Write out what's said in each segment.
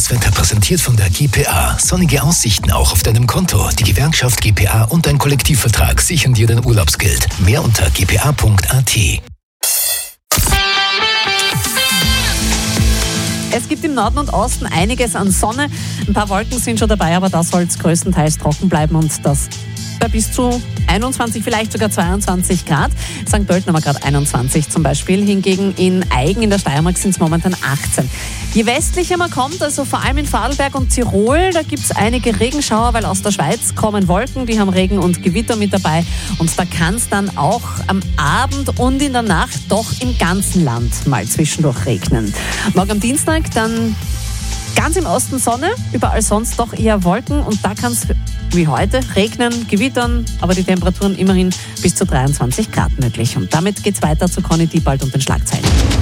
Das Wetter präsentiert von der GPA. Sonnige Aussichten auch auf deinem Konto. Die Gewerkschaft GPA und dein Kollektivvertrag sichern dir dein Urlaubsgeld. Mehr unter gpa.at. Es gibt im Norden und Osten einiges an Sonne. Ein paar Wolken sind schon dabei, aber da soll es größtenteils trocken bleiben und das bei bis zu 21, vielleicht sogar 22 Grad. St. Pölten haben wir gerade 21 zum Beispiel. Hingegen in Aigen in der Steiermark sind es momentan 18. Je westlicher man kommt, also vor allem in Vorarlberg und Tirol, da gibt es einige Regenschauer, weil aus der Schweiz kommen Wolken, die haben Regen und Gewitter mit dabei. Und da kann es dann auch am Abend und in der Nacht doch im ganzen Land mal zwischendurch regnen. Morgen am Dienstag dann ganz im Osten Sonne, überall sonst doch eher Wolken und da kann es wie heute regnen, gewittern, aber die Temperaturen immerhin bis zu 23 Grad möglich. Und damit geht's weiter zu Conny Diebald und den Schlagzeilen.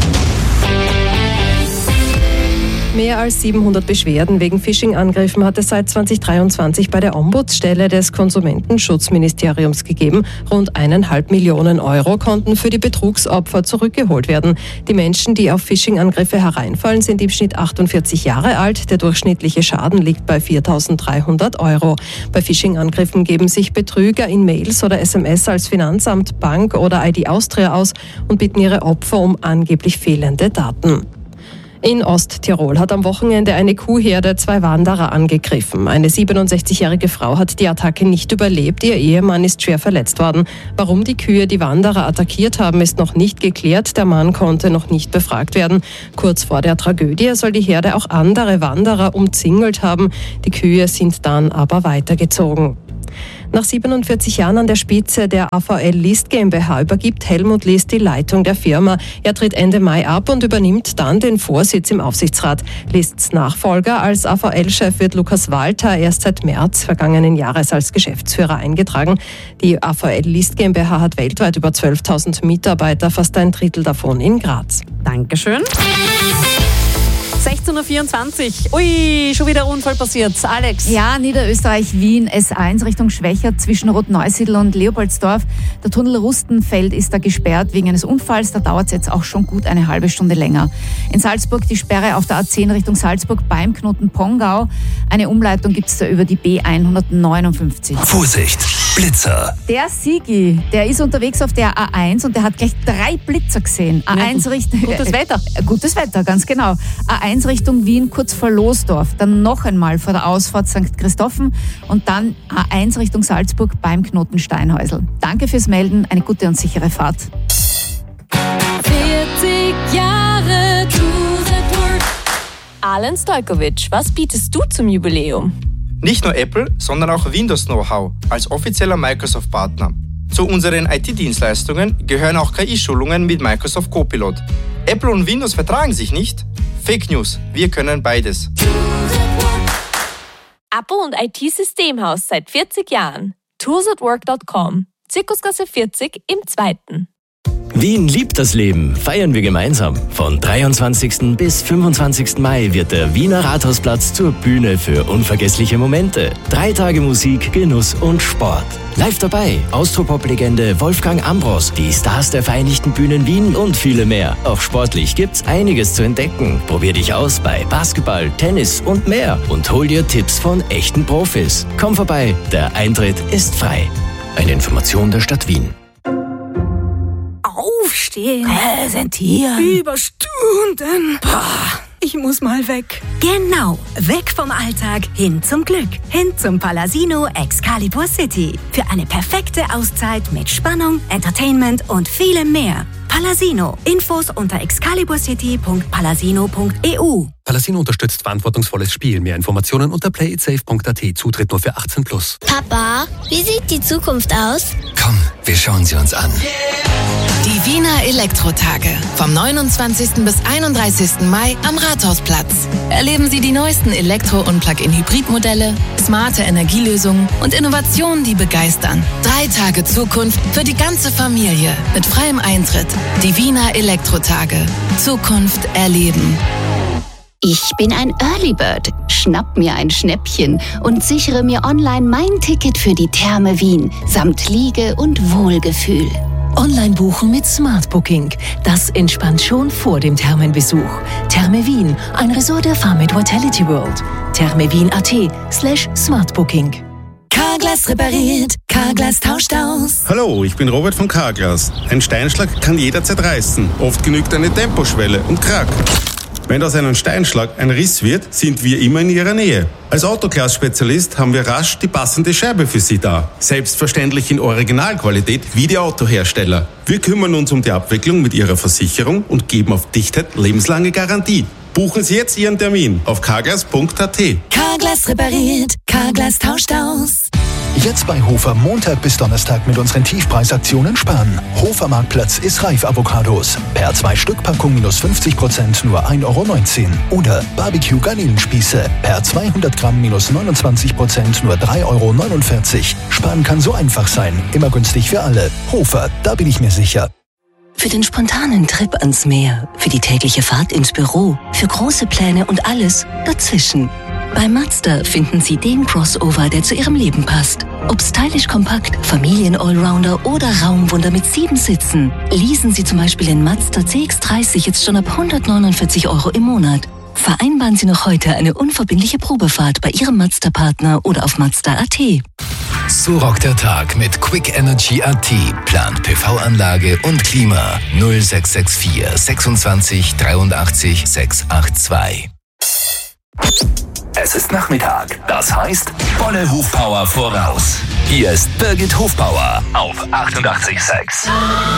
Mehr als 700 Beschwerden wegen Phishing-Angriffen hat es seit 2023 bei der Ombudsstelle des Konsumentenschutzministeriums gegeben. Rund 1,5 Millionen Euro konnten für die Betrugsopfer zurückgeholt werden. Die Menschen, die auf Phishing-Angriffe hereinfallen, sind im Schnitt 48 Jahre alt. Der durchschnittliche Schaden liegt bei 4.300 Euro. Bei Phishing-Angriffen geben sich Betrüger in Mails oder SMS als Finanzamt, Bank oder ID Austria aus und bitten ihre Opfer um angeblich fehlende Daten. In Osttirol hat am Wochenende eine Kuhherde 2 Wanderer angegriffen. Eine 67-jährige Frau hat die Attacke nicht überlebt. Ihr Ehemann ist schwer verletzt worden. Warum die Kühe die Wanderer attackiert haben, ist noch nicht geklärt. Der Mann konnte noch nicht befragt werden. Kurz vor der Tragödie soll die Herde auch andere Wanderer umzingelt haben. Die Kühe sind dann aber weitergezogen. Nach 47 Jahren an der Spitze der AVL List GmbH übergibt Helmut List die Leitung der Firma. Er tritt Ende Mai ab und übernimmt dann den Vorsitz im Aufsichtsrat. Lists Nachfolger als AVL-Chef wird Lukas Walter erst seit März vergangenen Jahres als Geschäftsführer eingetragen. Die AVL List GmbH hat weltweit über 12.000 Mitarbeiter, fast ein Drittel davon in Graz. Dankeschön. 16.24 Uhr. Ui, schon wieder Unfall passiert. Alex. Ja, Niederösterreich-Wien, S1 Richtung Schwächert zwischen Rotneusiedl und Leopoldsdorf. Der Tunnel Rustenfeld ist da gesperrt wegen eines Unfalls. Da dauert es jetzt auch schon gut eine halbe Stunde länger. In Salzburg die Sperre auf der A10 Richtung Salzburg beim Knoten Pongau. Eine Umleitung gibt es da über die B159. Vorsicht, Blitzer. Der Sigi, der ist unterwegs auf der A1 und der hat gleich 3 Blitzer gesehen. A1 Richtung... Gutes Wetter. Gutes Wetter, ganz genau. A1 Richtung Wien, kurz vor Losdorf, dann noch einmal vor der Ausfahrt St. Christophen und dann A1 Richtung Salzburg beim Knoten Steinhäusl. Danke fürs Melden, eine gute und sichere Fahrt. 40 Jahre to the Work. Alen Stojkovic, was bietest du zum Jubiläum? Nicht nur Apple, sondern auch Windows Know-how als offizieller Microsoft-Partner. Zu unseren IT-Dienstleistungen gehören auch KI-Schulungen mit Microsoft Copilot. Apple und Windows vertragen sich nicht? Fake News, wir können beides. Apple und IT-Systemhaus seit 40 Jahren. tools@work.com. Zirkusgasse 40 im 2. Wien liebt das Leben, feiern wir gemeinsam. Von 23. bis 25. Mai wird der Wiener Rathausplatz zur Bühne für unvergessliche Momente. 3 Tage Musik, Genuss und Sport. Live dabei Austropop-Legende Wolfgang Ambros, die Stars der Vereinigten Bühnen Wien und viele mehr. Auch sportlich gibt's einiges zu entdecken. Probier dich aus bei Basketball, Tennis und mehr und hol dir Tipps von echten Profis. Komm vorbei, der Eintritt ist frei. Eine Information der Stadt Wien. Aufstehen. Präsentieren. Über Stunden. Ich muss mal weg. Genau, weg vom Alltag, hin zum Glück. Hin zum Palasino Excalibur City. Für eine perfekte Auszeit mit Spannung, Entertainment und vielem mehr. Palasino. Infos unter excaliburcity.palasino.eu. Palasino unterstützt verantwortungsvolles Spiel. Mehr Informationen unter playitsafe.at. Zutritt nur für 18+. Papa, wie sieht die Zukunft aus? Komm, wir schauen sie uns an. Die Wiener Elektrotage. Vom 29. bis 31. Mai am Rathausplatz. Erleben Sie die neuesten Elektro- und Plug-in-Hybrid-Modelle, smarte Energielösungen und Innovationen, die begeistern. 3 Tage Zukunft für die ganze Familie mit freiem Eintritt. Die Wiener Elektrotage. Zukunft erleben. Ich bin ein Early Bird. Schnapp mir ein Schnäppchen und sichere mir online mein Ticket für die Therme Wien samt Liege und Wohlgefühl. Online buchen mit Smart Booking. Das entspannt schon vor dem Thermenbesuch. Therme Wien, ein Resort der Farmit Vitality World. thermewien.at/smartbooking. Carglass repariert, Carglass tauscht aus. Hallo, ich bin Robert von Carglass. Ein Steinschlag kann jederzeit reißen. Oft genügt eine Temposchwelle und krack. Wenn aus einem Steinschlag ein Riss wird, sind wir immer in Ihrer Nähe. Als Autoglas-Spezialist haben wir rasch die passende Scheibe für Sie da. Selbstverständlich in Originalqualität wie die Autohersteller. Wir kümmern uns um die Abwicklung mit Ihrer Versicherung und geben auf Dichtheit lebenslange Garantie. Buchen Sie jetzt Ihren Termin auf carglass.at. Carglass repariert, Carglass tauscht aus. Jetzt bei Hofer Montag bis Donnerstag mit unseren Tiefpreisaktionen sparen. Hofer Marktplatz ist reif Avocados. Per 2 Stück Packung minus 50% nur 1,19 €. Oder Barbecue Garnelenspieße. Per 200 Gramm minus 29% nur 3,49 €. Sparen kann so einfach sein. Immer günstig für alle. Hofer, da bin ich mir sicher. Für den spontanen Trip ans Meer, für die tägliche Fahrt ins Büro, für große Pläne und alles dazwischen. Bei Mazda finden Sie den Crossover, der zu Ihrem Leben passt. Ob stylisch kompakt, Familien-Allrounder oder Raumwunder mit 7 Sitzen. Leasen Sie zum Beispiel den Mazda CX-30 jetzt schon ab 149 € im Monat. Vereinbaren Sie noch heute eine unverbindliche Probefahrt bei Ihrem Mazda-Partner oder auf Mazda.at. So rockt der Tag mit Quick Energy AT. Plant PV-Anlage und Klima. 0664 26 83 682. Es ist Nachmittag, das heißt volle Hufpower voraus. Hier ist Birgit Hufbauer auf 88,6.